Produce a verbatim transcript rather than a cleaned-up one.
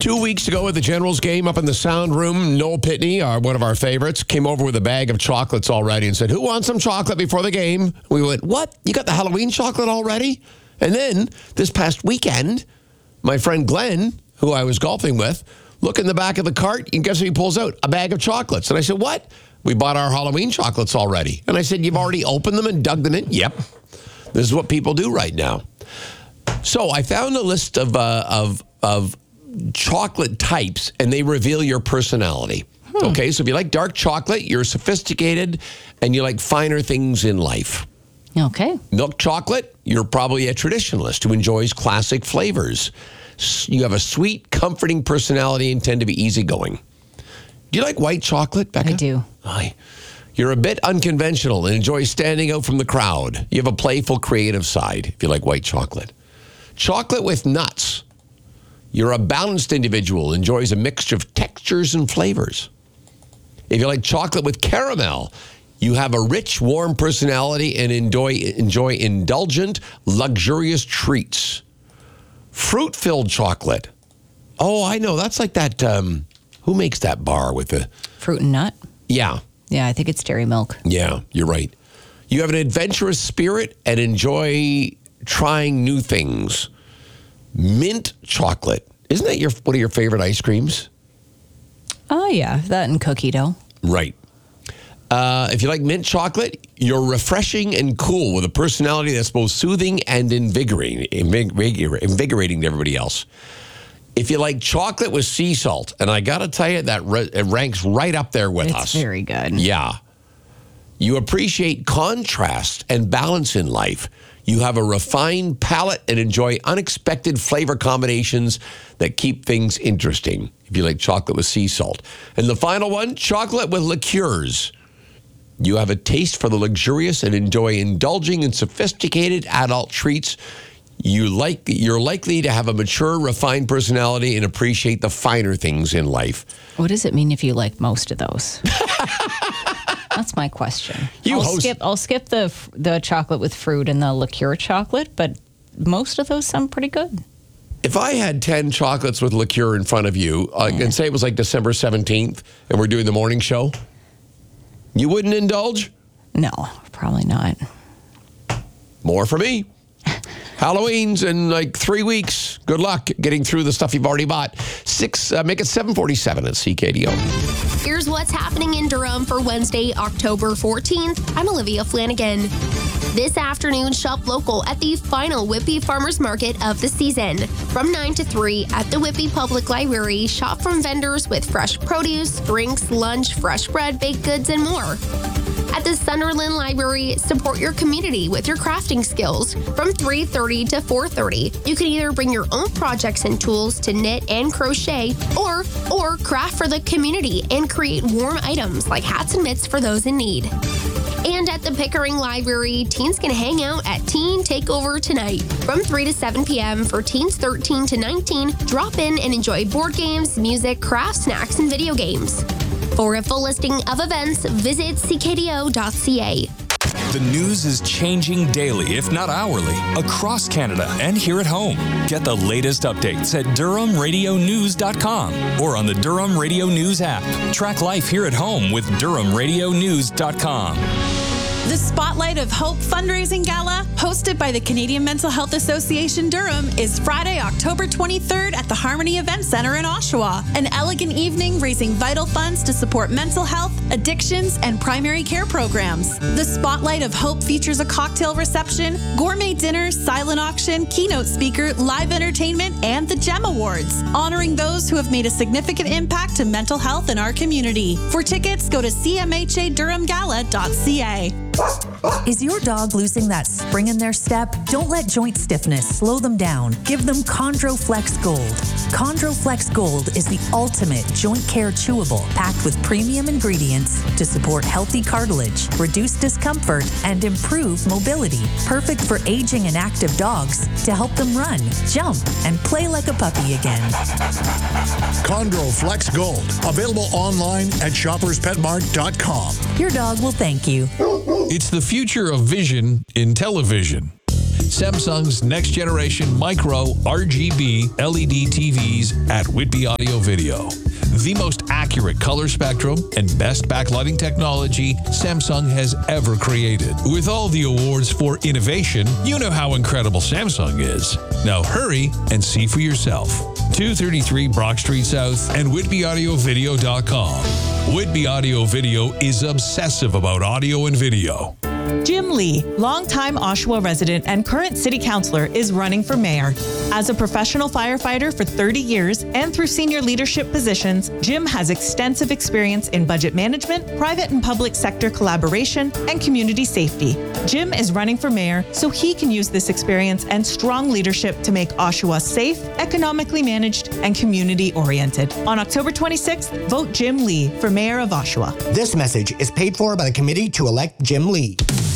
Two weeks ago at the Generals game up in the sound room, Noel Pitney, our, one of our favorites, came over with a bag of chocolates already and said, who wants some chocolate before the game? We went, what? You got the Halloween chocolate already? And then this past weekend, my friend Glenn, who I was golfing with, look in the back of the cart, and guess what he pulls out? A bag of chocolates. And I said, what? We bought our Halloween chocolates already. And I said, you've already opened them and dug them in? Yep. This is what people do right now. So I found a list of uh, of of chocolate types, and they reveal your personality. Hmm. Okay, so if you like dark chocolate, you're sophisticated, and you like finer things in life. Okay. Milk chocolate, you're probably a traditionalist who enjoys classic flavors. You have a sweet, comforting personality and tend to be easygoing. Do you like white chocolate, Becca? I do. Aye. You're a bit unconventional and enjoy standing out from the crowd. You have a playful, creative side if you like white chocolate. Chocolate with nuts. You're a balanced individual, enjoys a mixture of textures and flavors. If you like chocolate with caramel, you have a rich, warm personality and enjoy, enjoy indulgent, luxurious treats. Fruit-filled chocolate. Oh, I know. That's like that, um, who makes that bar with the... Fruit and nut? Yeah. Yeah, I think it's Dairy Milk. Yeah, you're right. You have an adventurous spirit and enjoy trying new things. Mint chocolate. Isn't that your one of your favorite ice creams? Oh, yeah. That and cookie dough. Right. Uh, if you like mint chocolate, you're refreshing and cool with a personality that's both soothing and invigorating, invigor- invigorating to everybody else. If you like chocolate with sea salt, and I got to tell you, that re- it ranks right up there with it's us. It's very good. Yeah. You appreciate contrast and balance in life. You have a refined palate and enjoy unexpected flavor combinations that keep things interesting, if you like chocolate with sea salt. And the final one, chocolate with liqueurs. You have a taste for the luxurious and enjoy indulging in sophisticated adult treats. You like, you're likely to have a mature, refined personality and appreciate the finer things in life. What does it mean if you like most of those? That's my question. You I'll host- skip. I'll skip the the chocolate with fruit and the liqueur chocolate, but most of those sound pretty good. If I had ten chocolates with liqueur in front of you, uh, Yeah. and say it was like December seventeenth, and we're doing the morning show, you wouldn't indulge? No, probably not. More for me. Halloween's in like three weeks. Good luck getting through the stuff you've already bought. Six, uh, make it seven forty-seven at C K D O. Here's what's happening in Durham for Wednesday, October fourteenth. I'm Olivia Flanagan. This afternoon, shop local at the final Whitby Farmers Market of the season. From nine to three at the Whitby Public Library, shop from vendors with fresh produce, drinks, lunch, fresh bread, baked goods, and more. At the Sunderland Library, support your community with your crafting skills. From three thirty to four thirty, you can either bring your own projects and tools to knit and crochet, or, or craft for the community and create warm items like hats and mitts for those in need. And at the Pickering Library, teens can hang out at Teen Takeover tonight. From three to seven p.m. for teens thirteen to nineteen, drop in and enjoy board games, music, craft, snacks, and video games. For a full listing of events, visit c k d o dot c a. The news is changing daily, if not hourly, across Canada and here at home. Get the latest updates at durham radio news dot com or on the Durham Radio News app. Track life here at home with durham radio news dot com. The Spotlight of Hope Fundraising Gala, hosted by the Canadian Mental Health Association Durham, is Friday, October twenty-third at the Harmony Event Center in Oshawa. An elegant evening raising vital funds to support mental health, addictions, and primary care programs. The Spotlight of Hope features a cocktail reception, gourmet dinner, silent auction, keynote speaker, live entertainment, and the GEM Awards, honoring those who have made a significant impact to mental health in our community. For tickets, go to c m h a durham gala dot c a. Is your dog losing that spring in their step? Don't let joint stiffness slow them down. Give them ChondroFlex Gold. ChondroFlex Gold is the ultimate joint care chewable, packed with premium ingredients to support healthy cartilage, reduce discomfort, and improve mobility. Perfect for aging and active dogs to help them run, jump, and play like a puppy again. ChondroFlex Gold. Available online at shoppers pet mart dot com. Your dog will thank you. It's the future of vision in television. Samsung's next generation micro R G B L E D T Vs at Whitby Audio Video. The most accurate color spectrum and best backlighting technology Samsung has ever created. With all the awards for innovation, you know how incredible Samsung is. Now hurry and see for yourself. two thirty-three Brock Street South and whitby audio video dot com. Whitby Audio Video is obsessive about audio and video. Jim Lee, longtime Oshawa resident and current city councilor, is running for mayor. As a professional firefighter for thirty years and through senior leadership positions, Jim has extensive experience in budget management, private and public sector collaboration, and community safety. Jim is running for mayor so he can use this experience and strong leadership to make Oshawa safe, economically managed, and community-oriented. On October twenty-sixth, vote Jim Lee for mayor of Oshawa. This message is paid for by the committee to elect Jim Lee.